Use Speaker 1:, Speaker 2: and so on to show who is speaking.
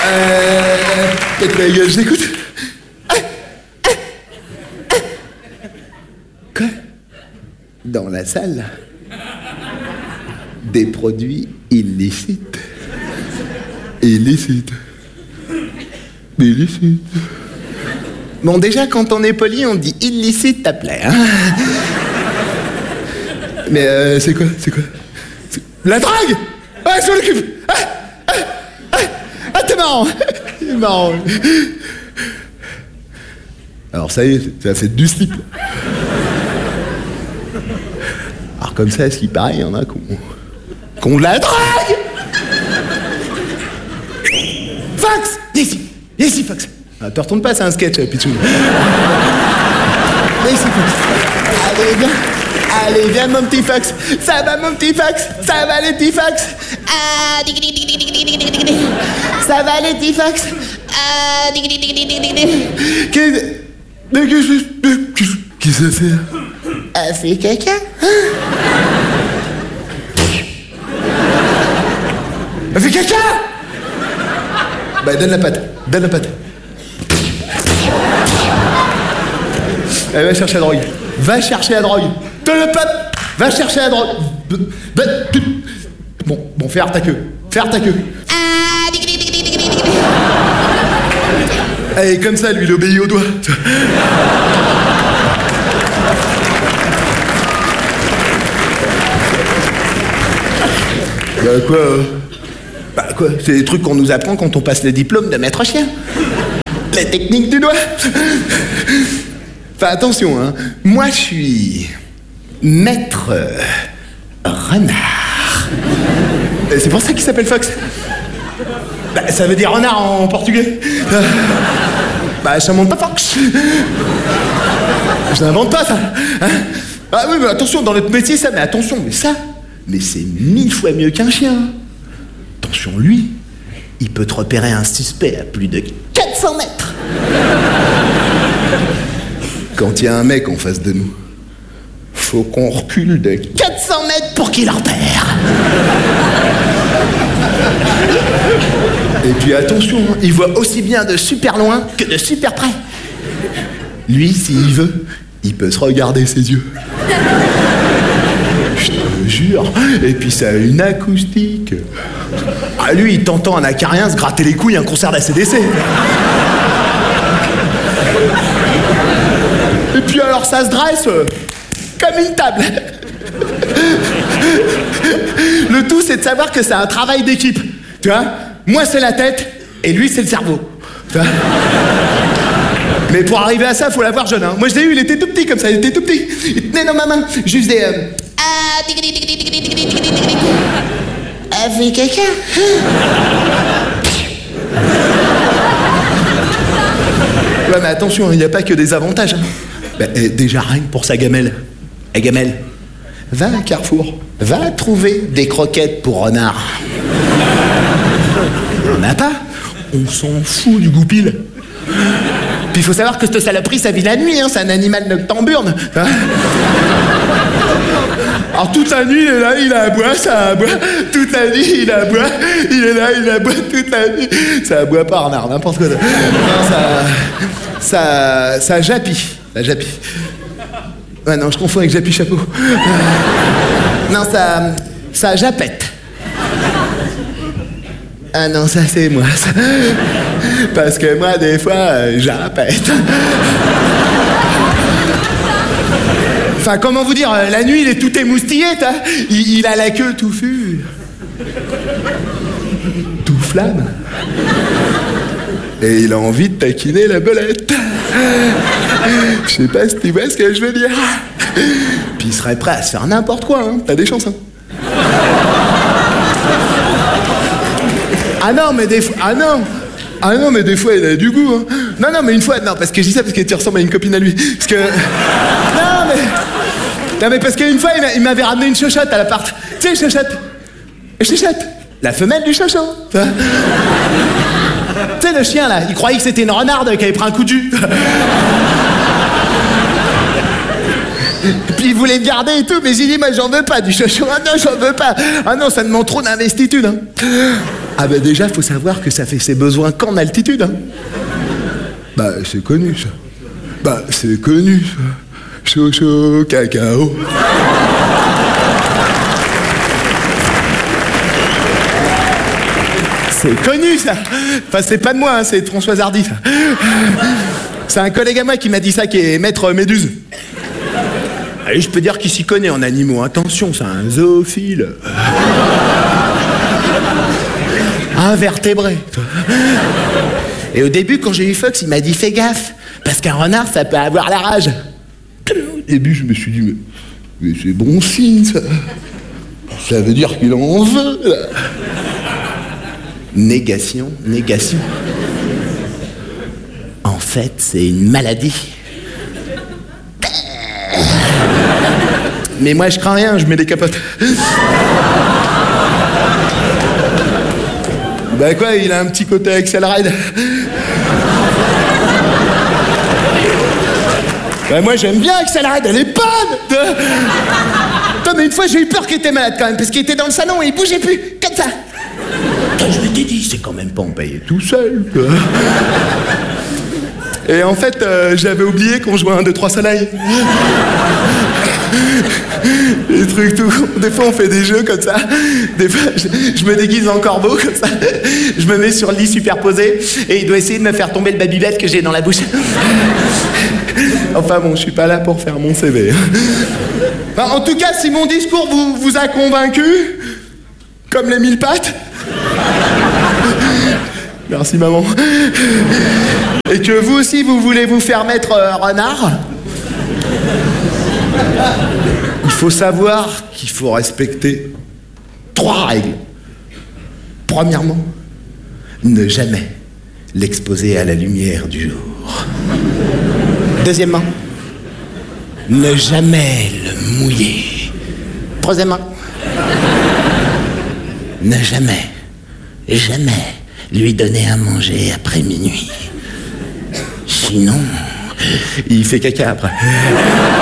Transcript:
Speaker 1: Pète ma gueule, j'écoute. Quoi? Dans la salle, des produits illicites. Illicites. Illicite. Bon, déjà, quand on est poli, on dit illicite, t'appelais, hein. Mais c'est quoi? La drague! Ah, je m'en occupe! T'es marrant! C'est marrant. Alors, ça y est, ça fait du slip. Alors, comme ça, à ce qui paraît, il y en a qu'on la drague! Fax! Viens ici, Fax! Ah, te retourne pas, c'est un sketch, Pichou. Viens ici, Fax. Allez, viens, mon petit Fax. Ça va, mon petit Fax? Ça va, les petits Fax? Ça va, les petits Fax? Qu'est-ce que ça fait? Elle fait caca? Elle fait caca? Bah, donne la patte. Elle va chercher la drogue. Donne la patte. Va chercher la drogue. Bon, fais ta queue. Et comme ça, lui, il obéit au doigt. Quoi, c'est des trucs qu'on nous apprend quand on passe le diplôme de maître chien. La technique du doigt. Enfin, attention, hein. Moi, je suis maître renard. C'est pour ça qu'il s'appelle Fox. Bah, ça veut dire renard en portugais. Bah, je n'invente pas Fox. Je n'invente pas ça. Hein. Ah oui, mais attention, dans notre métier, ça, mais c'est 1000 fois mieux qu'un chien. Attention, lui, il peut te repérer un suspect à plus de 400 mètres. Quand il y a un mec en face de nous, faut qu'on recule de 400 mètres pour qu'il le repère. Et puis attention, hein, il voit aussi bien de super loin que de super près. Lui, s'il veut, il peut se regarder ses yeux. Je te jure. Et puis ça a une acoustique. Ah, lui, il t'entend un acarien se gratter les couilles à un concert d'ACDC. Et puis alors ça se dresse comme une table. Le tout, c'est de savoir que c'est un travail d'équipe. Tu vois, moi c'est la tête et lui c'est le cerveau. Tu vois. Mais pour arriver à ça, faut l'avoir jeune. Hein. Moi je l'ai eu, il était tout petit comme ça, il était tout petit. Il tenait dans ma main juste des... Avec quelqu'un. Ouais, mais attention, il n'y a pas que des avantages. Hein. Bah, déjà, rien que pour sa gamelle. Gamelle, va à Carrefour, va trouver des croquettes pour renard. On n'a pas. On s'en fout du goupil. Puis il faut savoir que cette saloperie, ça vit la nuit, hein, c'est un animal noctamburne. Hein. Alors toute la nuit, il est là, il aboie, ça aboie. Toute la nuit, il aboie, il est là, il aboie toute la nuit. Ça aboie pas, renard, n'importe quoi. Non, ça jappit. Ça jappit. Ouais, non, je confonds avec Jappy Chapeau. Non, ça jappette. Ah non, ça c'est moi, ça. Parce que moi, des fois, jappette. Enfin, comment vous dire, la nuit, il est tout émoustillé, il a la queue touffue. Tout flamme. Et il a envie de taquiner la belette. Je sais pas si tu vois ce que je veux dire. Puis il serait prêt à se faire n'importe quoi, hein. T'as des chances, hein. Ah non, mais des fois... Ah non, mais des fois, il a du goût, hein. Non, mais une fois... Non, parce que je dis ça parce que tu ressembles à une copine à lui. Parce que... Non, mais parce qu'une fois, il m'avait ramené une chochotte à l'appart. Tu sais, chochotte. La femelle du chochot. Tu sais, le chien, là, il croyait que c'était une renarde qui avait pris un coup de jus. Et puis il voulait le garder et tout, mais j'ai dit, moi, j'en veux pas du chochot. Ah non, j'en veux pas. Ah non, ça demande trop d'investitude, hein. Ah bah déjà, faut savoir que ça fait ses besoins qu'en altitude. Hein. Bah, c'est connu, ça. Bah, c'est connu, ça. Chaud, chaud, cacao. C'est connu, ça. Enfin, c'est pas de moi, hein, c'est de Françoise Hardy, ça. C'est un collègue à moi qui m'a dit ça, qui est maître Méduse. Allez, je peux dire qu'il s'y connaît en animaux. Attention, c'est un zoophile. Invertébré. Et au début, quand j'ai eu Fox, il m'a dit « Fais gaffe, parce qu'un renard, ça peut avoir la rage. » Au début, je me suis dit « Mais c'est bon signe, ça. Ça veut dire qu'il en veut, là. » Négation, négation. En fait, c'est une maladie. Mais moi, je crains rien, je mets des capotes. Bah quoi, il a un petit côté Axel Ride. Bah moi, j'aime bien Axel Ride, elle est bonne. Attends, mais une fois, j'ai eu peur qu'il était malade quand même, parce qu'il était dans le salon et il bougeait plus, comme ça. Je m'étais dit, c'est quand même pas en payer tout seul, quoi. Et en fait, j'avais oublié qu'on jouait 1, 2, 3 soleil. Des trucs tout. Des fois, on fait des jeux comme ça. Des fois, je me déguise en corbeau, comme ça. Je me mets sur le lit superposé et il doit essayer de me faire tomber le babybel que j'ai dans la bouche. Enfin bon, je suis pas là pour faire mon CV. Enfin, en tout cas, si mon discours vous a convaincu, comme les 1000 pattes. Merci maman. Et que vous aussi, vous voulez vous faire mettre renard, il faut savoir qu'il faut respecter 3 règles. Premièrement, ne jamais l'exposer à la lumière du jour. Deuxièmement, ne jamais le mouiller. Troisièmement, ne jamais lui donner à manger après minuit. Sinon, il fait caca après.